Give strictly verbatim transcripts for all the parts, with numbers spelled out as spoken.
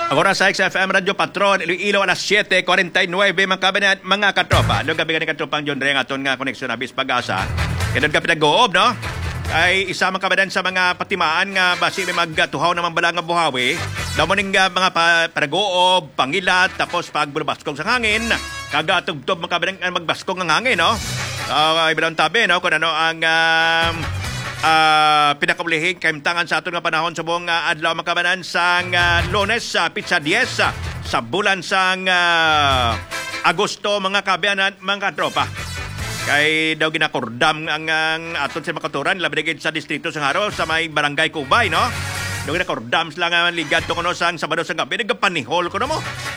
Agora sa X F M Radio Patron, Iloilo alas siyete forty-nine mga kabinet, mga katropa. Doon kami ganit katropang John Ring aton nga koneksyon na bis pag-asa. Kaya doon kami nag-goob, no? Ay isa mga kabinet sa mga patimaan nga basi may magtuhaw naman bala nga buhawi. Daw mo ning mga pa, paragoob, pangilat, tapos pagbulabaskong sa hangin. Kagatugtob mga kabinet nga magbaskong ng hangin, no? Uh, Ibang tabi, no? Kung ano ang... Um, Uh, pinakabulihing kaimtangan sa aton nga panahon sa buong uh, adlaw makabanan sang uh, Lunes sa uh, Pizza ten uh, sa bulan sang uh, Agosto mga kabiyanan mga tropa. Kay daw ginakordam ang, ang aton sa makaturan labi sa distrito sa Haro sa may barangay Kubay, no? Daw ginakordam sila nga ligad to kuno sang Sabado sa gabi nagapanihol kuno mo.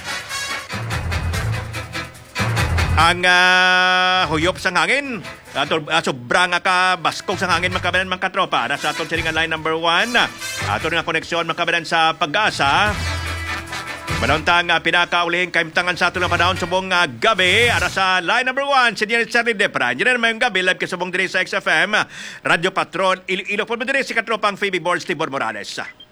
Ang uh, huyop sang hangin Ato uh, sobra nga ka baskog sa hangin makabanan mga katropa. Nasa atong siringan line number one. Ato nga koneksyon makabanan sa pag-asa. Manauntang uh, pinakaulihing kaimtangan sa ato ng panahon sa buong uh, gabi. Ara sa line number one, si Engineer Charlie Depra. Engineer mayong gabi, live ka sa buong diri sa X F M. Radio Patron, Iloilo po diri si katropang Phoebe Board, Tibor Morales.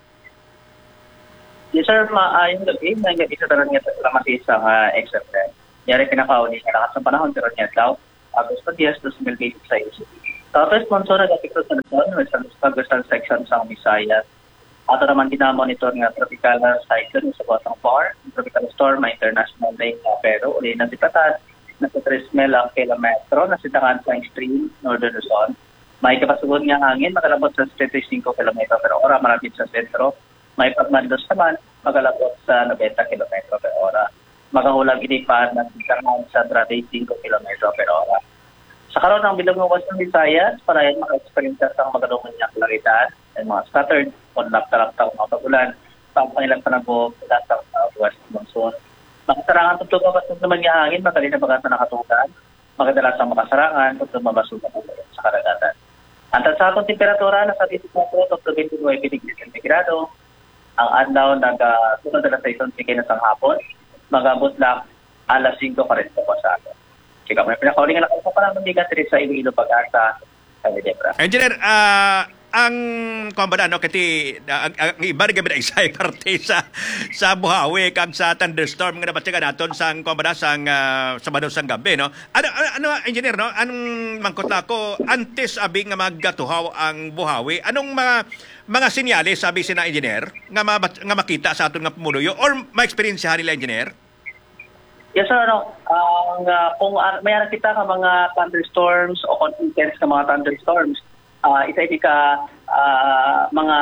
Yes sir, maayong gabi. Maayong gabi sa tanan nga sa lamasi sa uh, X F M. Yari pinakauli nga lakas ng panahon pero niya daw. Agosto ten, twenty twenty-six. Tapos sponsor na gapito sa Luzon, sa Western section sa Visayas. Ato naman dinamonitor nga tropical cyclone sa Botong Par, tropical storm, may international lake na pero uli na sipatan na sa three kilometro na sitangan sa extreme northern Luzon. May kapasugon nga hangin, magalabot sa thirty-five kilometro per ora, malapit sa sentro. May pagmandos naman, magalabot sa ninety kilometro per ora. Magahulang inipan na sitangan sa thirty-five kilometro per ora. Sa karon ng bilog ng Western Visayas, para yan maka-experience ang magalungan niyang klaritan at mga scattered o lapta-lapta ng mga pagulan sa pangilang panabog sa uh, West Monsoon. Makasarangan kung tumabasog naman niya hangin, magalina bagas na nakatugan, magadalas ang makasarangan kung tumabasog naman sa karagatan. Ang sa atong temperatura na sa twenty-four to twenty-nine degrees centigrado, ang adlaw nag-sunod na sa isang sige na sang hapon, magabot lang alas five forty po sa atin. Sige, may pinakauling na ako pa naman di ka sa Iloilo pag-asa. Engineer, uh, ang kumbada, no, kati, uh, ang iba rin kami na isa parte sa, sa buhawi kang sa thunderstorm nga nabatsikan natin sa kumbada sa uh, Sabado sa gabi, no? Ano, ano, ano, engineer, no? Anong mangkot na ako, antes abi nga magatuhaw ang buhawi, anong mga mga sinyales, sabi si na engineer, nga, mabat, nga makita sa aton nga pumuluyo or ma-experience nila, engineer? Yes sir, ano, ang uh, kung uh, mayroon kita ka mga thunderstorms o intense ka mga thunderstorms, uh, isa hindi ka uh, mga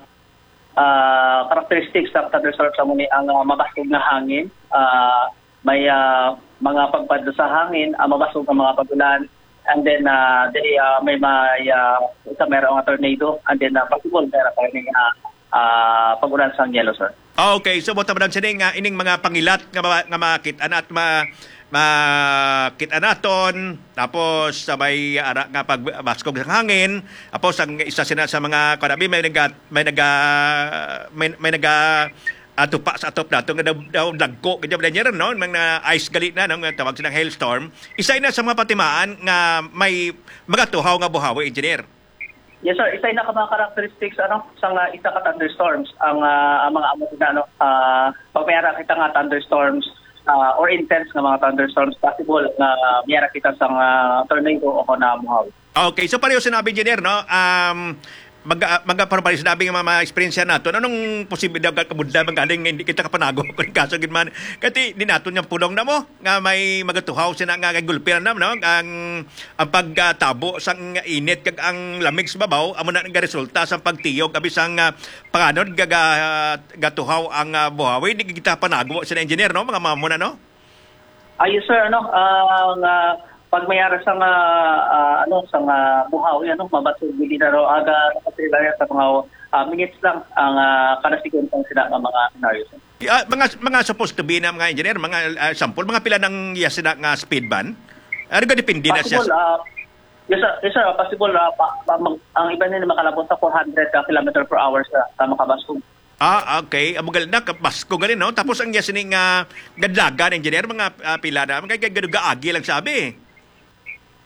uh, characteristics ng thunderstorms sa muni ang uh, mabasog na hangin, uh, may uh, mga pagbado sa hangin, uh, mabasog ang mga pagulan, and then uh, they, uh, may may uh, isa mayroong tornado, and then uh, possible mayroon pa rin uh, uh, pagulan sa yellow sir. Okay, so mo tamadang sining nga ining mga pangilat nga ma, nga makita at ma makita naton tapos sabay ara nga pagbaskog sa hangin tapos ang isa sina sa mga kanabi may naga may naga may, may naga atupa sa atop nato nga daw dagko kanya niya no mga ice gali na no tawag silang hailstorm isa na sa mga patimaan nga may magatuhaw nga buhawi, engineer. Yes sir, isa na ka mga characteristics ano sa uh, isa ka thunderstorms ang, uh, ang mga amo na ano uh, pag mayara kita nga thunderstorms uh, or intense nga mga thunderstorms possible na uh, mayara kita sa uh, tornado o na muhaw. Okay, so pareho sinabi, engineer, no? Um mag magpaparin sinabi nga mga experience nato anong posibilidad ka kabudla bang galing hindi kita kapanago kung kaso gid man kati di nato nya pulong na mo nga may magatuhaw sina nga gulpiran nam no ang ang pagtabo sang init kag ang lamig sa babaw amo na nga resulta sa pagtiyog abi sang uh, panganod gaga uh, gatuhaw ang uh, buhawi di kita panago sina engineer no mga mamo na no. Ayos sir ano ang uh, pag mayara sa nga uh, ano sa nga buhawi ano mabasog gid na ro aga nakasila sa mga uh, minutes lang ang uh, kada segundo sila ng mga scenarios. Uh, mga mga supposed to be na mga engineer mga uh, sample mga pila ng yes na nga speed ban. Ano ga depende na siya. Uh, yes sir, yes sir, possible uh, pa, pa, mag, ang iba nila makalabot sa four hundred kilometers per hour sa, sa makabasog. Ah, okay. Amugal na kapasko gali no. Tapos ang yes ning uh, gadlagan engineer mga uh, pila na mga gaduga agi lang sabi.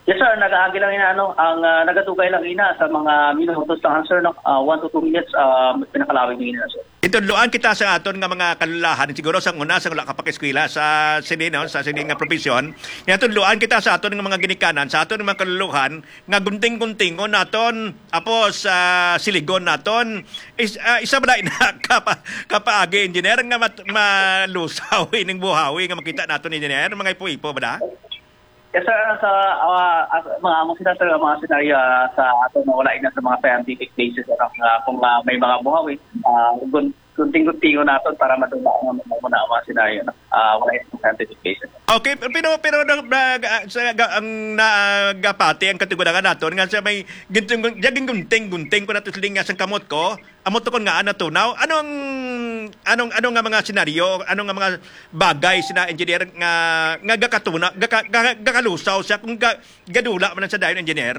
Yes sir, nag-aagi lang ina ano, ang uh, nagatugay lang ina sa mga minutos lang sir no, uh, one to two minutes uh, pinakalawig ni ina sir. Itudloan kita sa aton nga mga kalulahan siguro sa una sa wala ka pakiskwela sa sini no, sa sini nga profesyon. Itudloan kita sa aton nga mga ginikanan, sa aton nga mga kaluluhan nga gunting-guntingon naton apos sa uh, siligon naton is, uh, isa ba na kapa kapaagi engineer nga mat, malusaw ining buhawi nga makita naton engineer mga ipo-ipo ba da? Yes sir, sa uh, uh, mga among sinasabi mga senaryo uh, sa ato na wala ina sa mga scientific basis uh, kung uh, may mga buhawi uh, gunting-guntingon natin para madula ang mga mga senaryo na uh, wala ina sa scientific basis. Okay, pero pero uh, sa ang nagapati ang kategorisya naton nga sa may gunting jaging gunting-gunting ko nato siling nga sang kamot ko, amot ko nga ana tunaw. Anong anong anong nga mga senaryo, anong nga mga bagay sina engineer nga nga gakatuna, gakalusaw siya kung ga, gadula man sa dayon engineer?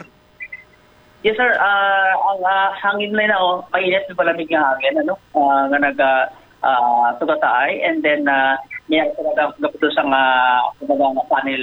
Yes sir, uh, ang uh, hangin na na oh, mainit na palamig nga hangin ano, uh, nga nag uh, tugatay and then uh, may talaga gaputo sa nga kumbaga nga panel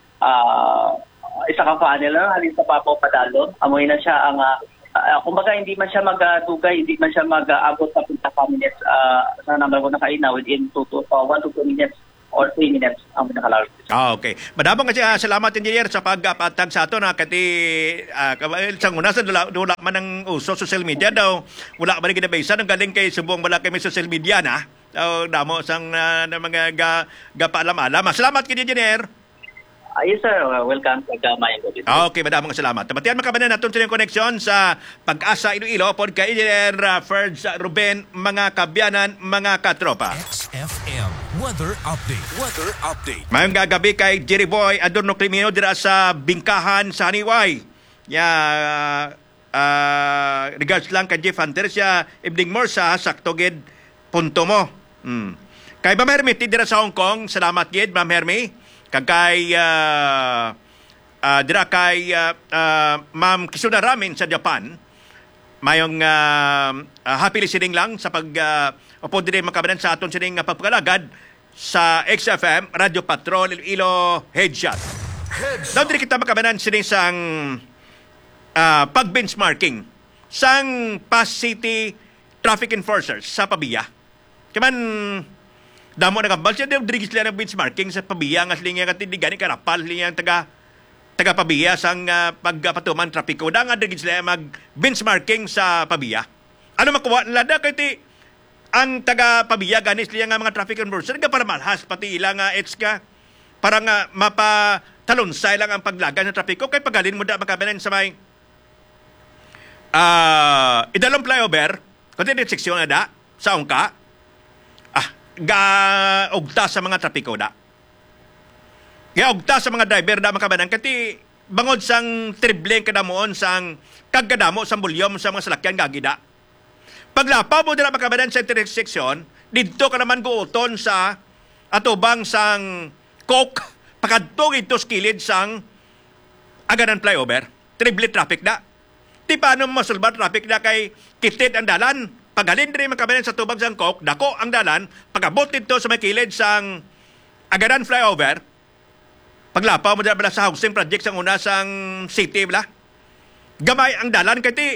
uh, isa ka panel na halin sa papaw padalon. Amoy na siya ang uh, Uh, kumbaga hindi man siya magdugay, hindi man siya mag-abot sa pinta minutes uh, sa number ko na kaina within two to one to two minutes or three minutes ang pinakalawig. Ah, okay. Madamong kasi uh, salamat engineer sa pagpatag sa ato na kati uh, sa una sa dula, dula man ng uso social media daw wala man ginabaysan ang galing kay subong wala kay social media na. Daw damo sang uh, mga ga, gapaalam-alam. Salamat kay engineer. Uh, yes sir, uh, welcome sa Gamay. Okay, madamong salamat. Tamatian makabanan naton sa koneksyon sa Pag-asa Iloilo pod kay Engineer uh, Ferds Ruben, mga kabyanan, mga katropa. X F M Weather Update. Weather Update. Mayong gagabi kay Jerry Boy Adorno Crimino dira sa Bingkahan sa Haniway. Ya uh, uh, regards lang kay Jeff Hunter siya evening more sa sakto gid punto mo. Hmm. Kay Ma'am Hermi dira sa Hong Kong, salamat gid Ma'am Hermi. Kagkay uh, uh, dira kay uh, uh, Ma'am Kisuna Ramin sa Japan, mayong uh, uh, happy listening lang sa pag uh, upo din makabanan sa aton sining uh, pagpagalagad sa X F M Radio Patrol Iloilo Headshot. Daw diri kita makabanan sining sang uh, pag-benchmarking sang Past City Traffic Enforcers sa Pabiya. Kaman damo na kambal siya diri sila ng benchmarking sa Pabiya nga sila nga tindigan ni karapal sila taga taga Pabiya sang uh, pagpatuman trapiko da nga diri sila mag benchmarking sa Pabiya. Ano makuha nila da kay ti ang taga Pabiya ganis sila nga mga traffic enforcer nga para malhas pati ila nga it's ka para nga mapatalonsay lang ang paglagan ng trapiko kay pagalin mo da makabanan sa may uh, idalong flyover kundi di seksyon na da sa ungka gaugta sa mga trapiko da. Gaugta sa mga driver da makabanan kati bangod sang tribling kadamoon sang kagkadamo sang bulyom sa mga salakyan gagida. Paglapaw mo dira makabanan sa intersection, didto ka naman guuton sa atubang sang Coke pakadto ito skilid sang aganan flyover. Triple traffic da. Ti paano masulbar traffic da kay kitid ang dalan. Paghalin rin makabanan sa tubag sang Coke, dako ang dalan, pagabot dito sa may kilid sang Agaran flyover, paglapaw mo dala sa housing project sang una sang city, bala. Gamay ang dalan kati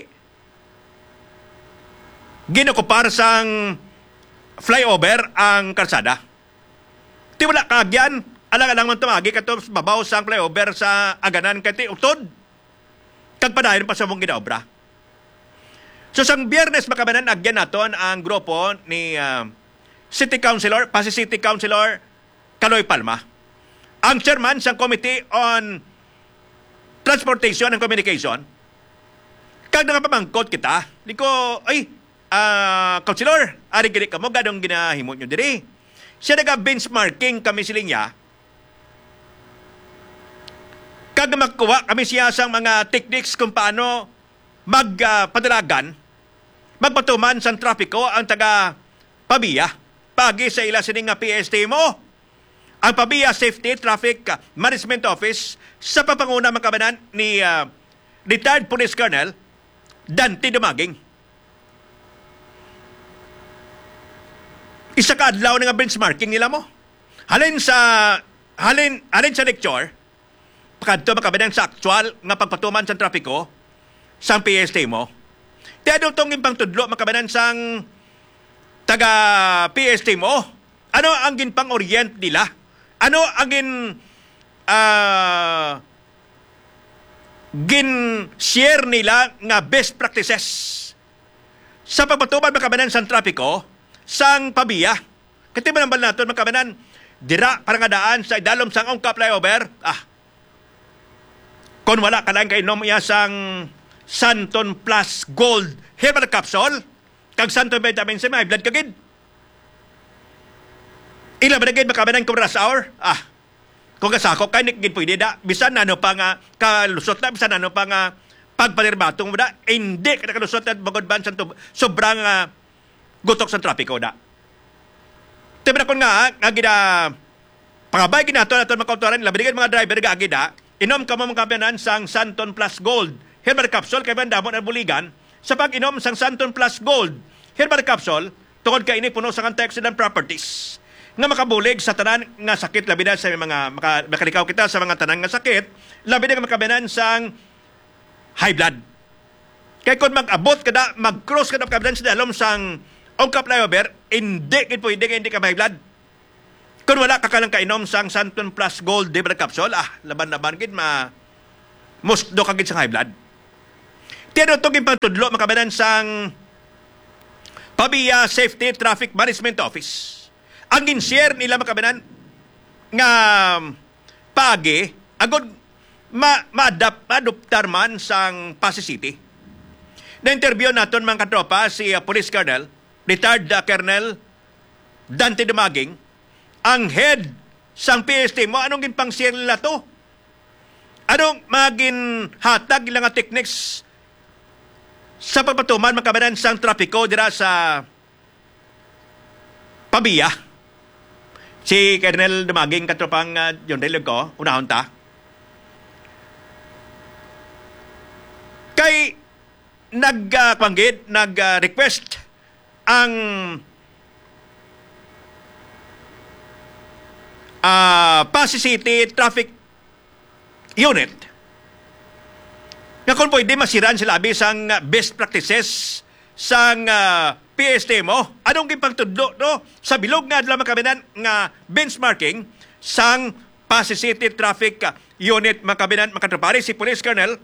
ginokupar sang flyover ang karsada. Ti wala kagyan, alang-alang man tumagi kato babaw sang flyover sa Aganan kati utod. Kagpadayon pa sa mong ginaobra. So sang Biyernes makabanan agyan naton ang grupo ni uh, City Councilor, Pasig City Councilor Kaloy Palma. Ang chairman sang Committee on Transportation and Communication. Kag nga pamangkot kita, liko ay uh, Councilor, ari giri kamo gadong ginahimo nyo diri. Siya naga benchmarking kami siling niya. Kag makuha kami siya sang mga techniques kung paano magpadalagan uh, magpatuman sa trapiko ang taga Pabiya. Pagi sa ila sining nga P S T mo. Ang Pabiya Safety Traffic Management Office sa papanguna makabanan ni uh, retired Police Colonel Dante Dumaging. Isa ka adlaw nga benchmarking nila mo. Halin sa halin halin sa lecture, pakadto makabanan sa actual nga pagpatuman sa trapiko sang P S T mo. Tiado tong impang tudlo makabanan sang taga P S T mo. Ano ang ginpang orient nila? Ano ang gin uh, gin share nila nga best practices sa pagpatuman makabanan sang trapiko sang pabiya? Kati ba nambal natin makabanan dira para nga daan sa idalom sang ungkap flyover? Ah, kung wala ka lang kainom iya sang Santon Plus Gold Herbal Capsule, kag Santon Vitamin C, may blood kagid. Ila ba nagid makabanan kung rush hour? Ah, kung kasakop kay nikgid pwede da. Bisan ano pa nga kalusot na, bisan ano pa nga pagpanirbatong mo da, hindi ka nakalusot at bagod ban sa sobrang uh, gutok sa trapiko da. Tiba na kung nga, nga gina, pangabay ginato nato mga kautoran, labinigin mga driver ga agida, inom ka mo mga kabanan sang Santon Plus Gold Herbal Capsule, kay bandamo na buligan, sa pag-inom sang Santon Plus Gold Herbal Capsule, tungod ka ini puno sa antioxidant properties, nga makabulig sa tanan nga sakit, labi na sa mga, maka, makalikaw kita sa mga tanan nga sakit, labi na makabanan sang high blood. Kaya kung mag-abot ka na, mag-cross ka na makabanan sa dalom sang ungkap flyover, hindi kit pwede ka hindi ka high blood. Kung wala ka kalang kainom sang Santon Plus Gold Herbal Capsule, ah, laban-laban kit ma musdo ka kit sa high blood. Tiyan itong impantudlo makabanan sang Pabiya Safety Traffic Management Office. Ang in-share nila makabanan nga paagi, agod ma ma-adapt, ma-adoptar man sang Pasig City. Na-interview naton mga katropa si uh, Police Colonel, retired uh, Colonel Dante Dumaging, ang head sang P S T mo. Anong ginpang share nila to? Anong magin hatag ilang techniques sa pagpatuman makabanan sang trapiko dira sa Pabiya? Si Colonel Dumaging katropang uh, John Relog ko, unahon ta. Kay nagpanggit, uh, nag-request uh, ang uh, Pasig City Traffic Unit nga kung pwede masiran sila abis ang best practices sang uh, P S T mo. Anong gipagtudlo no sa bilog nga adlaw makabinan nga benchmarking sang Pasig City Traffic Unit makabinan makatropari si Police Colonel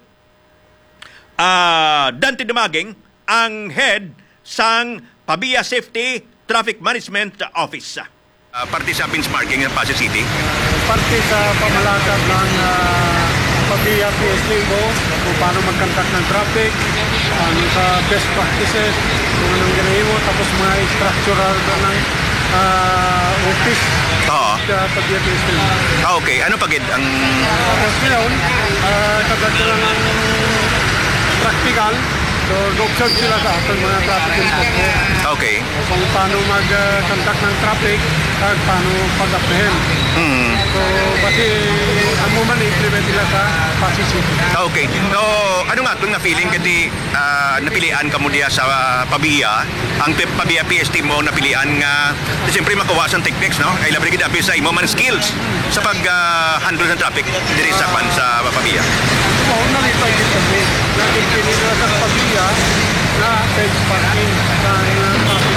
uh, Dante Dumaging, ang head sang Pabiya Safety Traffic Management Office. Uh, parte sa benchmarking ng Pasig City? Parte sa pamalakad ng uh, Pabiya P S T mo kung paano mag-conduct ng traffic, ano sa best practices, kung anong ganahin mo, tapos mga structural ng uh, office Oo. sa Pabiya P S T mo. Ah, okay. Ano pagid ang... Tapos ngayon, uh, kagad sila ng practical. So, nag-observe sila sa ating mga traffic enforcement. Okay. Kung paano mag-conduct ng traffic at paano pag-apprehend. Hmm. So, kasi ang moment i-implement nila sa Pasig City. Ah, okay. So, ano nga itong na-feeling kasi uh, napilian ka mo diya sa uh, Pabiya, ang P- Pabiya P S T mo napilian nga uh, siyempre makawasan techniques, no? Ay labri kita sa imo man skills sa pag-handle uh, ng traffic diri sa pan sa Pabiya. Oo, nalipay din kami. Nag-implement nila sa Pabiya na benchmarking sa traffic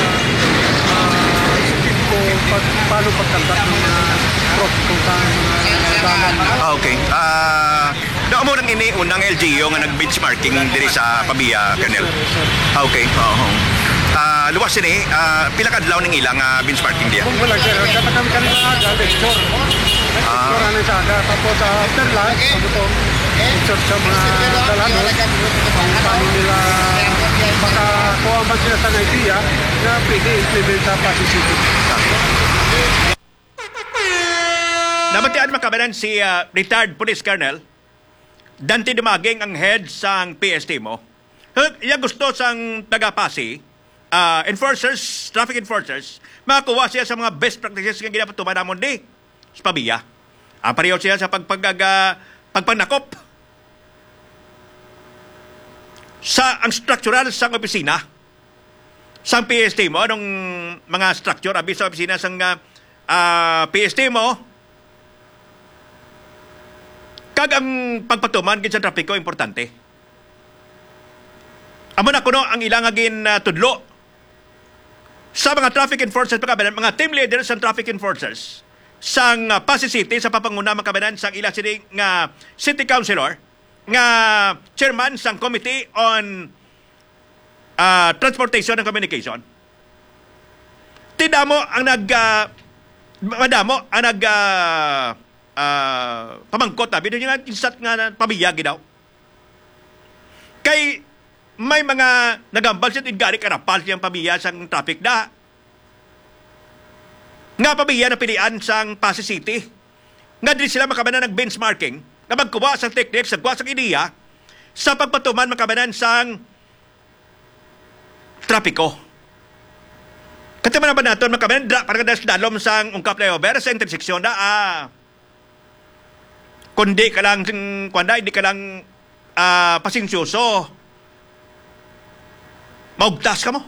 skip ko paano pag-conduct ng traffic kung saan dalan. Ah, okay. Ah, uh, mo nang ini unang L G U nga nag-benchmarking diri sa Pabiya, Colonel. Ah, okay. Oo. Ah, luwas ini, ah, pila ka adlaw ning ilang uh, benchmarking diya? Kung wala, sir, dapat kami kanina aga, lecture. Lecture ano siya aga. Tapos after lunch, ano to, lecture sa mga dalanos, kung paano nila makakuha man sila sa idea na pwede implement sa Pasig City. Namatian makabanan si uh, retired Police Colonel Dante Dumaging, ang head sang P S T mo. Iya gusto sang taga-Pasig, uh, enforcers, traffic enforcers, makakuha siya sa mga best practices nga ginapatuman namon di sa Pabiya. Ang pareho siya sa pagpagaga, pagpanakop sa ang structural sang opisina sang P S T mo. Anong mga structure abis sa opisina sang uh, P S T mo? Kag ang pagpatuman gid sa trapiko importante. Amo na kuno ang ilang agin uh, tudlo sa mga traffic enforcers mga mga team leaders sa traffic enforcers sang uh, Pasig City sa papanguna mga kabanan sang ilang sini nga city councilor nga chairman sang Committee on uh, Transportation and Communication. Tidamo ang nag uh, madamo ang nag uh, uh, pamangkot na bino nga insat nga pamiyagi daw. Kay may mga nagambal siya tingari karapal siyang pamiya sang traffic na. Nga pamiya na pilian sang Pasig City. Nga din sila makabanan ng benchmarking na magkuha sang technique, sa kuha sang ideya sa pagpatuman makabanan sang trapiko. Kataman na ba natin makabanan dra para kadas dalom sang ungkap flyover sa interseksyon na ah, kundi ka lang kuanda, hindi ka lang ah, pasensyoso, maugtas ka mo.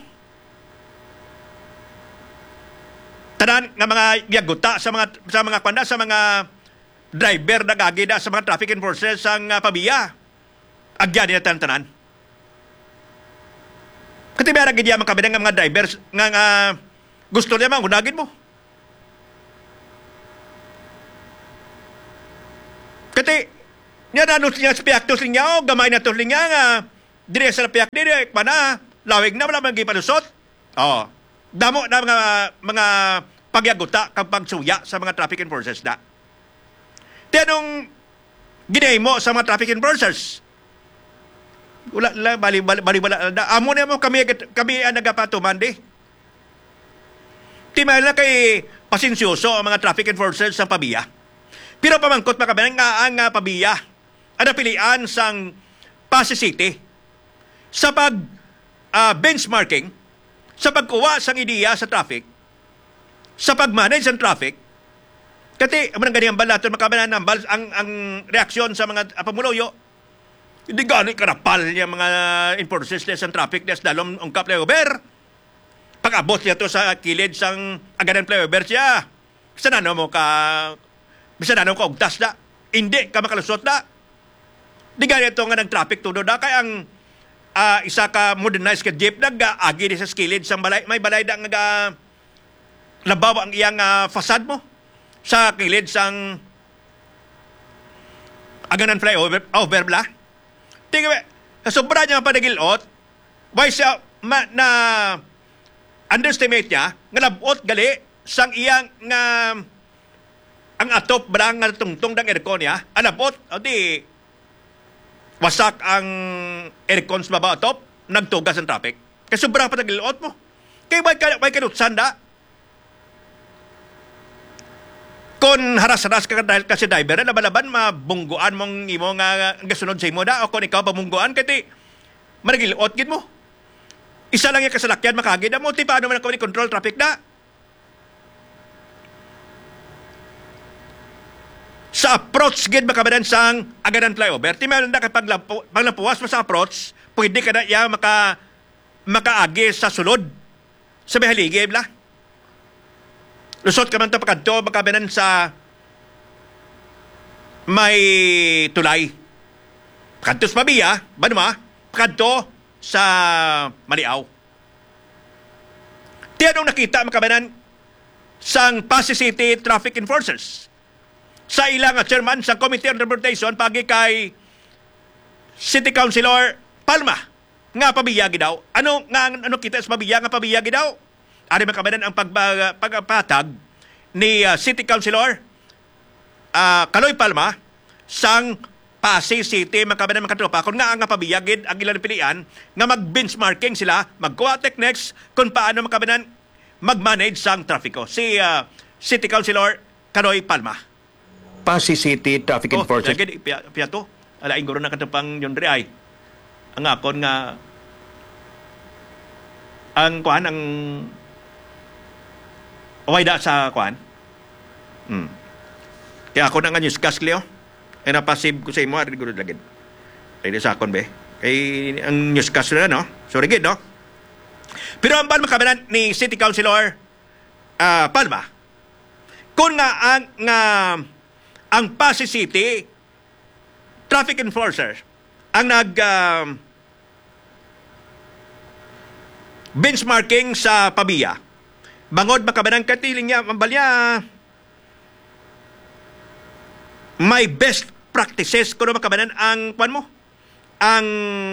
Tanan nga mga yaguta sa mga sa mga kwanda sa mga driver na gagida sa mga traffic enforcers sang uh, pabiya. Agyan nila tanan. Katibara gid ya makabidang nga mga drivers nga, nga gusto niya mangunagin mo. Kati niya nanos niya sa piyak tos niya o gamay na tos niya nga dire sa piyak dire pana lawig na wala man gipalusot. Oh. Damo na mga mga pagyaguta kang pagsuya sa mga traffic enforcers na. Tinong ginay mo sa mga traffic enforcers. Wala la bali bali bali bala amo na mo kami kami ang nagapatuman di. Timay na kay pasensyoso ang mga traffic enforcers sa pabiya. Pero pamangkot pa kami nga ang uh, pabiya ang pilian sang Pasig City sa pag uh, benchmarking, sa pagkuha sang ideya sa traffic, sa pag-manage ng traffic. Kati ang ganyan balaton makabanan ang, ang ang reaksyon sa mga uh, pamuloyo. Hindi gano'y karapal yung mga enforcers sa traffic des dalom ungkap flyover. Pag-abot niya to sa kilid sang aganan flyover siya. Bisa na mo ka bisa na ka ugtas na. Hindi ka makalusot na. Di ganito nga nag-traffic tudo na kaya ang uh, isa ka modernized ka jeep nag-agi sa skilid sang balay. May balay na nga labaw ang iyang uh, fasad mo sa kilid sang aganan flyover over bla. Tingnan mo, sobra niya panagilot, why siya ma, na underestimate niya, nga labot gali sang iyang nga ang atop barang nga tungtong ng aircon niya, alabot, o di wasak ang aircon sa baba atop, nagtugas ang traffic. Kaya sobra panagilot mo. Kaya may, may kanutsan da. Kung haras-haras ka dahil kasi driver, laban-laban, mabungguan mong imo nga gasunod sa imo na, o kung ikaw pamungguan, kati maragilot gid mo. Isa lang yung kasalakyan, makagid mo, ti paano man ako ni control traffic na. Sa approach gid makabadan sang aganan flyover, ti meron na kapag paglapuwas mo sa approach, pwede ka na iya maka, makaagi sa sulod. Sa may haligib la. Lusot ka man ito pagkanto, makabanan sa may tulay. Pagkanto sa Pabiya, ba naman? Pagkanto sa Maliaw. Tiyanong nakita makabanan sang Pasig City Traffic Enforcers sa ilang chairman sa Committee on Transportation pagi kay City Councilor Palma nga pabiyagi daw. Ano nga ano kita sa pabiya nga pabiyagi daw? Ari makabanan ang pagba, pagpatag ni uh, City Councilor uh, Kaloy Palma sang Pasig City makabanan makatropa kung nga ang pabiyagid ang ilang pilian nga mag-benchmarking sila, magkuha techniques kung paano makabanan mag-manage sang trafiko. Si uh, City Councilor Kaloy Palma. Pasig City Traffic oh, Enforcers. Lagi, piyato. Alaing guro na katapang yun ay. Ang akon nga ang kuhan ang okay da sa kuhan. Hmm. Kaya ako na nga newscast, Leo. Ay napasib ko sa imo, ari guro lagid. Ay sa akon, be. Ay ang newscast na, no? So, rigid, no? Pero ang Palma kabinan ni City Councilor uh, Palma, kung nga ang, nga, ang Pasig City traffic enforcer ang nag uh, benchmarking sa pabiya. Bangod makabanang katiling niya, mambalya, may best practices kung makabanan ang kwan mo. Ang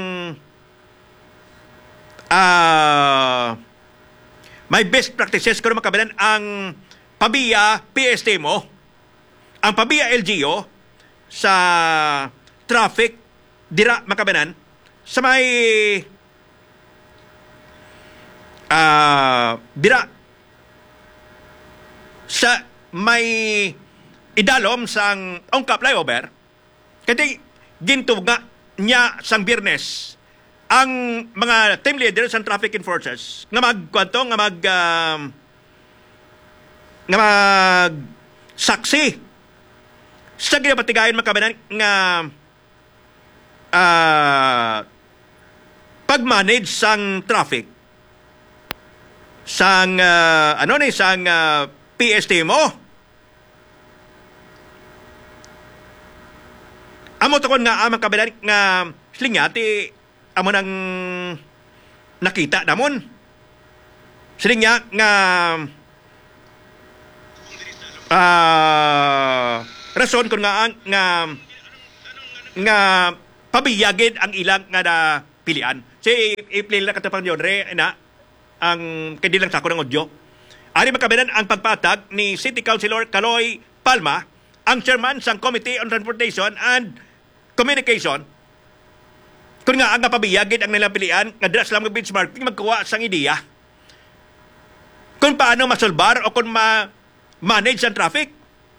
uh, may best practices kung makabanan ang pabiya P S T mo. Ang pabiya L G O sa traffic dira makabanan sa may uh, dira sa may idalom sang Ongka flyover kati gintug nga niya sang Biyernes ang mga team leaders and traffic enforcers nga magkwanto nga mag uh, nga mag saksi sa ginapatigayon makabanan nga uh, pag-manage sang traffic sang uh, ano ni sang uh, P S T mo. Amo to kon nga amang kabalan nga slinyati amo nang nakita namon. Slinya nga ah uh, rason kun nga ang nga nga pabiyagin ang ilang nga na pilian. Si i-play lang katapang yun re na ang kadilang sako ng audio. Ari makabalan ang pagpatag ni City Councilor Kaloy Palma, ang chairman sang Committee on Transportation and Communication. Kung nga ang napabiyagin ang nilang pilian, nga dras lang mag-benchmarking, magkuha sang ideya. Kung paano masolbar o kung ma-manage ang traffic.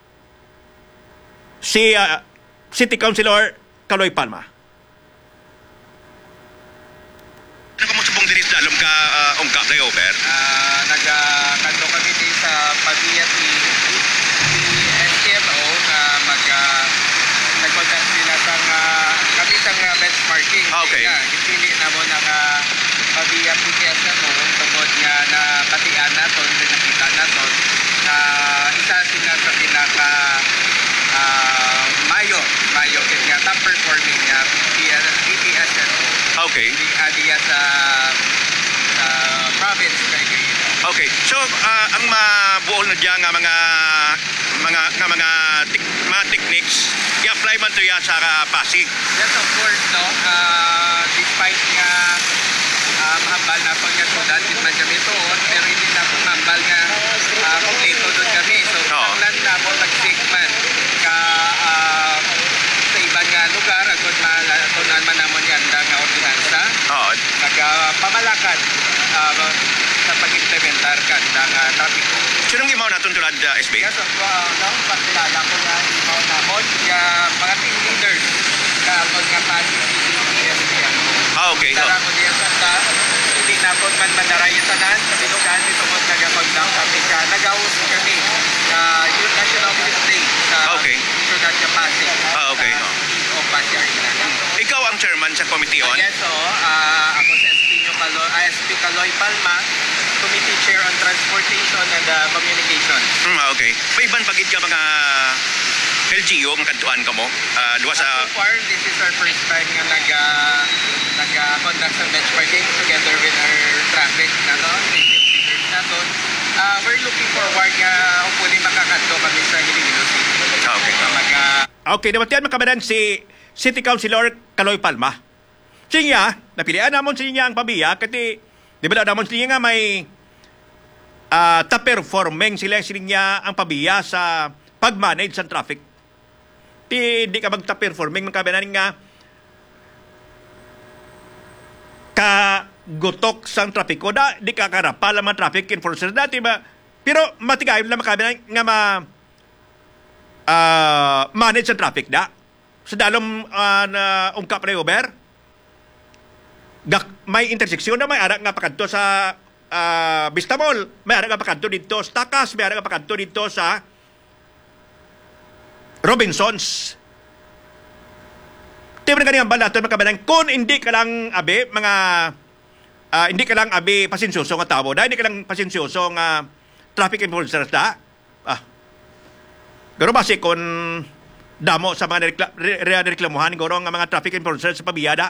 Si uh, City Councilor Kaloy Palma. Ano ka mo subong dinis na alam ka uh, Ongka flyover? Uh, Nag-kanto kami din sa pag-iya si, si S T M O na mag uh, nagkontak sila sa uh, kami sa uh, benchmarking. Ah, okay. Nga, ipili na mo ng uh, pag-iya P T S M O tungkol nga na patian naton, nakita naton na isa sila sa pinaka uh, mayo, mayo nga top performing nga P T S M O. Okay. Di adiya sa sa province kay kayo. Okay. So uh, ang mabuol na diyan nga mga mga nga mga tek- mga techniques i-apply man to ya sa uh, Pasig. Yes, of course, no. Uh, despite nga uh, mahambal na po nga sudan, di man kami doon, pero hindi na po mahambal nga uh, kompleto doon kami. So, Oo. lang na po mag-segment ka uh, sa ibang nga lugar, agad malatunan man namon yan nga ordinansa, Oo. nagpamalakan uh, sa pag-implementar ka ng uh, traffic code. Sinong imaw naton tulad uh, S B? Yes, of uh, no, pagkilala ko nga imaw namon, yung mga team leaders na mga Pasig City S T M O. Ah, okay. Tara Oh. ko diyan sa ta, hindi na po man manarayan tanan, sa binugan dito po nagapagdang kami ka, nag-aus kami na yung National Police Day sa Okay. Ciudad de Pasig. Ah, okay. Sa Oh. O Pasig Arena. Ikaw ang chairman sa committee on? Yes, so, uh, ako si S P Kaloy, uh, S P Kaloy Palma, Committee Chair on Transportation and uh, Communication. Hmm, ah, okay. May iban pagid ka mga L G O ang kantuan ka mo? Uh, luwa sa... So far, this is our first time nga nag, uh, nag-conduct uh, some benchmarking together with our traffic na to, safety officers na to. Uh, we're looking forward nga hopefully makakanto kami sa Iloilo City. Ah, okay. So, mag, uh, Okay, namatian makabanan si City Councilor Kaloy Palma. Siya, napilian namon siya ang pabiya kasi di ba namon siya nga may uh, ta-performing sila siya ang pabiya sa pag-manage ng traffic. Di, di ka magta-performing makabanan nga kagutok sang trapiko da di ka karapal ang mga traffic enforcer dati ba pero matigayon lang makabanan nga ma uh, manage ang traffic da sa dalom uh, na Ongka flyover gak may interseksyon na may ara nga pakadto sa uh, Vista Mall, may ara nga pakadto dito sa Takas, may ara nga pakadto dito sa Robinsons. Tiyo na ganyan balaton makabanan kung hindi ka lang abi mga uh, hindi ka lang abi pasensyoso nga tao dahil hindi ka lang pasensyoso nga traffic enforcer da ah pero basi kung damo sa mga rekla- re- re- reklamuhan guro nga mga traffic enforcer sa pabiyada.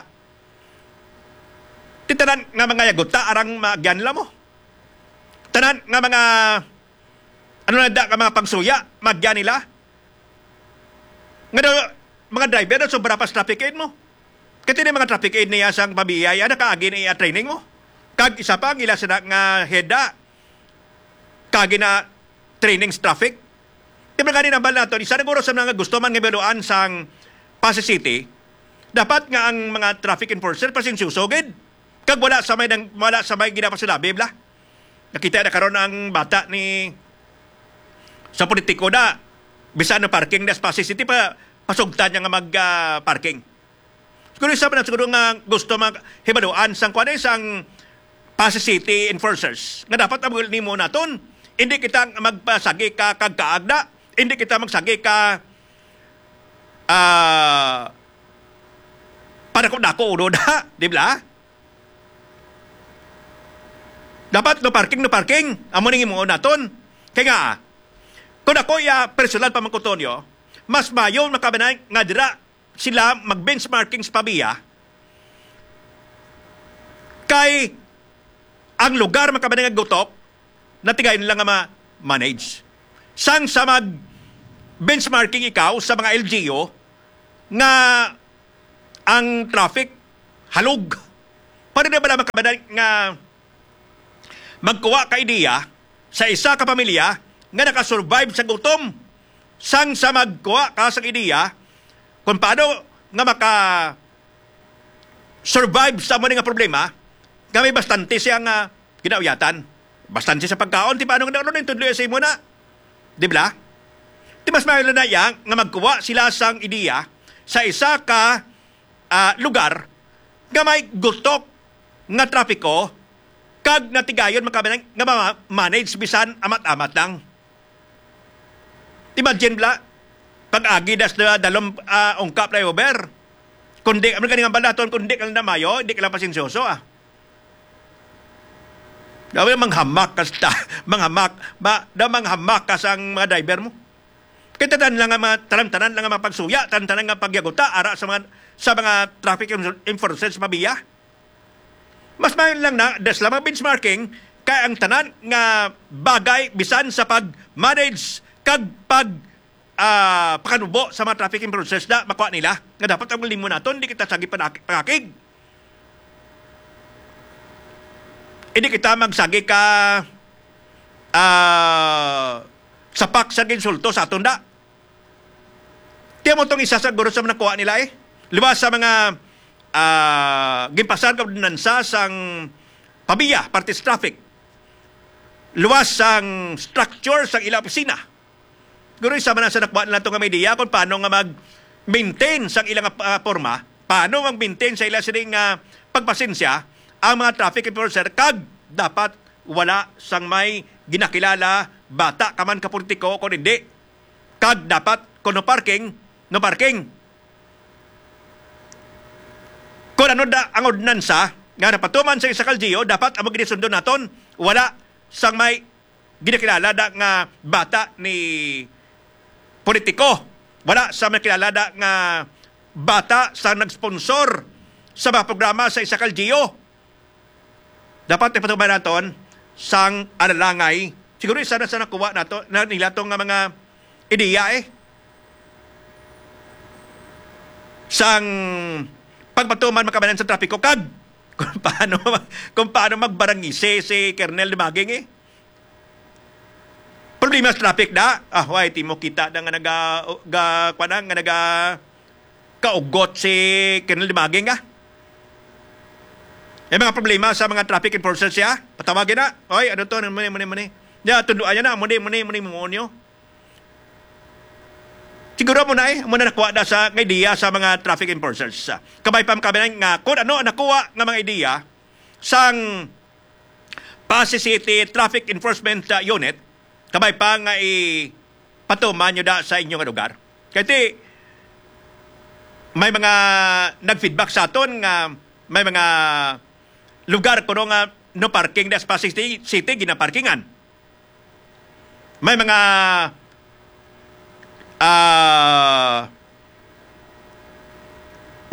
Titanan nga mga yaguta arang magyanla mo. Tanan nga mga ano na da ka mga pangsuya magyan nila. Nga daw, mga driver na sobra pa sa traffic aid mo. Kasi na mga traffic aid niya sang pabiyaya na kaagi na training mo. Kag isa pa ang ila sa nga heda kaagi na training sa traffic. Di ba ganun ang bala nato, isa na guro sa mga gusto man ngabeluan sang Pasay City, dapat nga ang mga traffic enforcer pasin susugid. Kag wala sa may, wala sa may ginapasulabi, bla. Nakita na karon ang bata ni sa politiko na bisan na parking na sa Pasay City pa pasugtan niya nga mag-parking. Uh, siguro isa pa na siguro nga gusto maghibaluan sang kwan sang Pasay City enforcers. Nga dapat ang ni mo naton, hindi kita magpasagi ka kagkaagda, hindi kita magsagi ka uh, para kung dako uno na, di ba? Dapat no parking, no parking. Amo nang imo naton. Kaya nga, kung ako ya personal pa magkutonyo, mas mayon makabanay nga dira sila mag-benchmarking sa pabiya kay ang lugar makabanay nga gutok na tigayon lang nga ma-manage. Sang sa mag-benchmarking ikaw sa mga L G U nga ang traffic halog. Para na ba na makabanay nga magkuha ka ideya sa isa ka pamilya nga nakasurvive sa gutom. Sang sa magkuha ka sa ideya kung paano nga maka survive sa mga problema, kami bastante siya nga ginauyatan. Bastante sa pagkaon, ti paano nga naroon yung tudloy sa imo na. Di ba? Di mas mahal na yan nga magkuha sila sang ideya sa isa ka uh, lugar nga may gutok nga trapiko kag natigayon makabanang nga manage bisan amat-amat lang. Imagine bla, pag-agi das na dalom uh, ungkap na over. Kundi, ano ka nga balaton, kundi ka lang na mayo, hindi ka lang pasensyoso ah. Daw manghamak ka sa, manghamak, ba, daw manghamak ka sa mga driver mo. Kaya tanan lang nga mga, tanan-tanan lang nga mapagsuya, tanan-tanan nga pagyaguta, ara sa mga, sa mga traffic enforcers mabiya. Mas mayon lang na, des lamang benchmarking, kaya ang tanan nga bagay bisan sa pag-manage kag pag uh, pakanubo sa mga traffic enforcers na makuha nila nga dapat ang limo naton hindi kita sagi pangakig. Hindi kita magsagi ka uh, sapak sa insulto sa aton da. Tiyan mo itong isa sa guro sa mga nakuha nila eh. Liwas sa mga uh, gimpasan ka nansa sang pabiya, partis traffic. Luwas sang structure sang ilang opisina. Guro isa man sa nakba nila itong media kung paano nga mag-maintain sa ilang uh, forma, paano mag-maintain sa ilang sining uh, pagpasensya ang mga traffic enforcer kag dapat wala sang may ginakilala bata kaman ka politiko kung hindi. Kag dapat kung no parking, no parking. Kung ano da ang ordinansa nga napatuman sa isa kaljiyo, dapat ang magigisundo naton wala sang may ginakilala da nga bata ni politiko. Wala sa may kilala da nga bata sa nag-sponsor sa mga programa sa isa kaljiyo. Dapat ipatubay naton sang analangay. Siguro isa na sa nakuha nato na nila itong mga ideya eh. Sang pagpatuman makabanan sa trapiko kag kung paano, kung paano magbarangise si Kernel Lumaging eh. Problema sa traffic na, ah, why, ti mo kita na nga naga, ga, kwana, nga naga kaugot si Kernel Lumaging ah. May mga problema sa mga traffic enforcers siya. Patawagin na. Oy, ano to? Muni, muni, muni. Ya, tunduan niya na. Muni, muni, muni, muni. Siguro mo na eh. Muna nakuha na sa idea sa mga traffic enforcers. Kabay pa makabilang nga kung ano nakuha ng mga idea sang Pasay City Traffic Enforcement Unit. Kabay pa nga ipatuman nyo da sa inyong lugar. Kasi may mga nag-feedback sa aton nga may mga lugar kuno nga no parking na sa Pasay City, City ginaparkingan. May mga uh,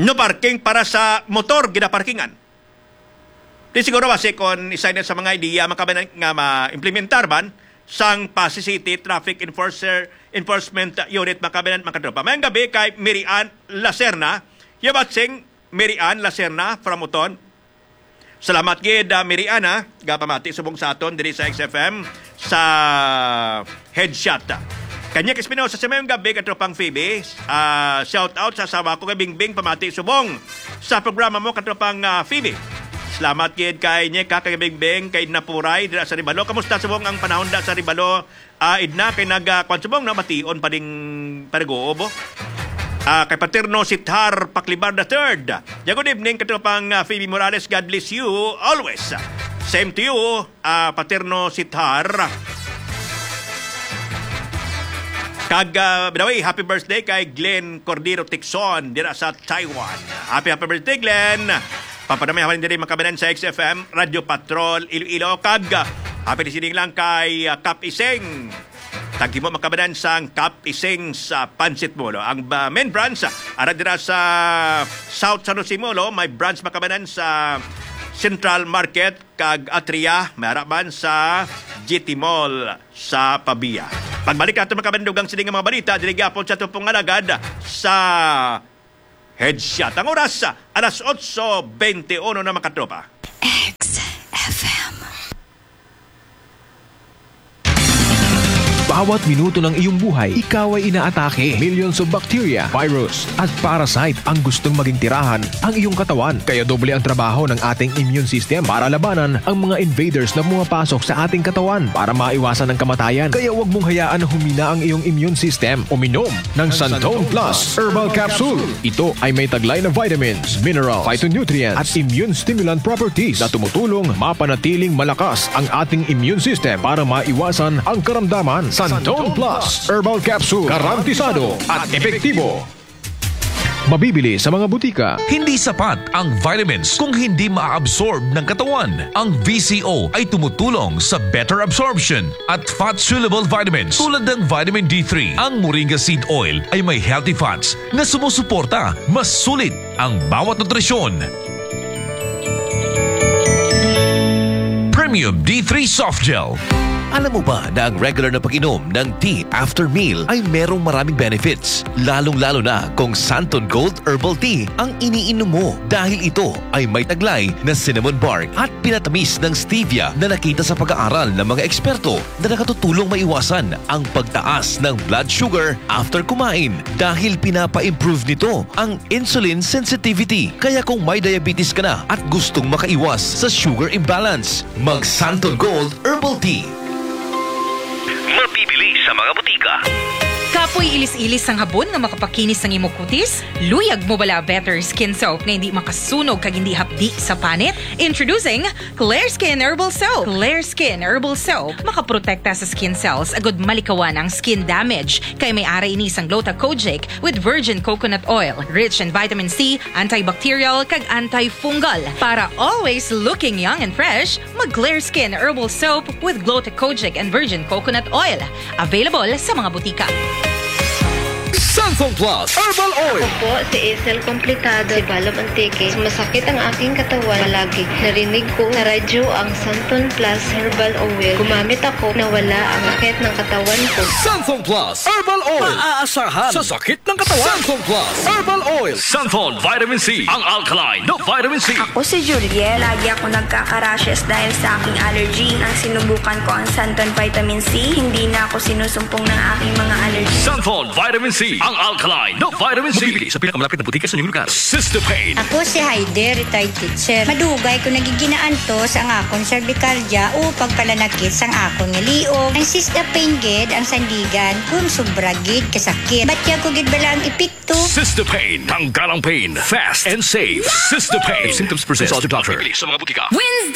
no parking para sa motor ginaparkingan. Di siguro basi kung isa na sa mga idea makabanan nga ma-implementar man sang Pasig City Traffic Enforcer Enforcement Unit makabanan makatropa. Mayang gabi kay Mirian Lacerna, yabatsing Mirian Lacerna from Uton. Salamat gid uh, Mirian ha, gapamati subong sa aton diri sa X F M sa headshot. Kanya Espinosa sa mayong gabi katropang Phoebe. Uh, shout out sa asawa ko kay Bingbing pamati subong sa programa mo katropang uh, Phoebe. Salamat gid kay Nyeka kay Bingbing kay Napuray dira sa Ribalo. Kamusta subong ang panahon da sa Ribalo? Uh, idna kay nag uh, subong na mation pa ding parigoobo. Uh, kay Paterno Sithar Paklibar the third. Yeah, good evening katropang uh, Phoebe Morales. God bless you always. Same to you, uh, Paterno Sithar. Kag, uh, by the way, happy birthday kay Glenn Cordero Tixon dira sa Taiwan. Happy, happy birthday, Glenn. Papadamay hawan diri makabanan sa X F M, Radio Patrol, Iloilo. Kag, happy listening lang kay uh, Kap Iseng. Tagi mo makabanan sa Kap Iseng sa Pansit Molo. Ang uh, main branch, ara dira sa South San Jose Molo, may branch makabanan sa Central Market, kag Atria, may harapan sa G T Mall sa Pabia. Pagbalik natin makabandugang sining mga balita, dirigapon sa tupong alagad sa Headshot. Ang oras, alas eight twenty-one na makatropa. X F M. Bawat minuto ng iyong buhay, ikaw ay inaatake. Millions of bacteria, virus, at parasite ang gustong maging tirahan ang iyong katawan. Kaya doble ang trabaho ng ating immune system para labanan ang mga invaders na pumapasok sa ating katawan para maiwasan ang kamatayan. Kaya huwag mong hayaan na humina ang iyong immune system. Uminom ng Santone Plus Herbal Capsule. Ito ay may taglay na vitamins, minerals, phytonutrients, at immune stimulant properties na tumutulong mapanatiling malakas ang ating immune system para maiwasan ang karamdaman. Santone Plus Herbal Capsule, garantisado at epektibo. Mabibili sa mga butika. Hindi sapat ang vitamins kung hindi ma-absorb ng katawan. Ang V C O ay tumutulong sa better absorption at fat-soluble vitamins tulad ng vitamin D three. Ang Moringa Seed Oil ay may healthy fats na sumusuporta mas sulit ang bawat nutrisyon. Premium D three Soft Gel. Alam mo ba na ang regular na pag-inom ng tea after meal ay merong maraming benefits? Lalong-lalo na kung Santon Gold Herbal Tea ang iniinom mo dahil ito ay may taglay na cinnamon bark at pinatamis ng stevia na nakita sa pag-aaral ng mga eksperto na nakatutulong maiwasan ang pagtaas ng blood sugar after kumain dahil pinapa-improve nito ang insulin sensitivity. Kaya kung may diabetes ka na at gustong makaiwas sa sugar imbalance, mag Santon Gold Herbal Tea. Mabibili sa mga butika. Kapoy ilis-ilis ang habon nga makapakinis ng imong kutis? Luyag mo bala Better Skin Soap nga hindi makasunog kag hindi hapdi sa panit? Introducing Clear Skin Herbal Soap. Clear Skin Herbal Soap makaprotekta sa skin cells agud malikawan ang skin damage kay may ara ini sang Gluta-Kojic with virgin coconut oil, rich in vitamin C, antibacterial kag antifungal. Para always looking young and fresh, mag Clear Skin Herbal Soap with Gluta-Kojic and virgin coconut oil. Available sa mga butika. Santon Plus Herbal Oil. Ako po si Isel Complicado, si Balab Antique. Masakit ang aking katawan palagi. Narinig ko sa radyo ang Santon Plus Herbal Oil. Gumamit ako na wala ang sakit ng katawan ko. Santon Plus Herbal Oil. Maaasahan sa sakit ng katawan. Santon Plus Herbal Oil. Santon Vitamin C. Ang alkaline na vitamin C. Ako si Julie. Lagi ako nagkakarashes dahil sa aking allergy. Nang sinubukan ko ang Santon Vitamin C, hindi na ako sinusumpong ng aking mga allergy. Santon Vitamin C. Ang alkaline na vitamin C. Mabibili sa pinakamalapit na butika sa inyong lugar. Sistopain. Ako si Heide, retired teacher. Madugay ko nagiginaan to sa akong cervicalgia o pagpalanakit sa akong niliog. Ang Sistopain gid ang sandigan kung sobra gid kasakit. Ba't ko gid bala ang epekto? Sistopain. Tanggal ang pain. Fast and safe. Sistopain. Symptoms present. Consult your doctor. Mabibili sa mga butika. Wednesday!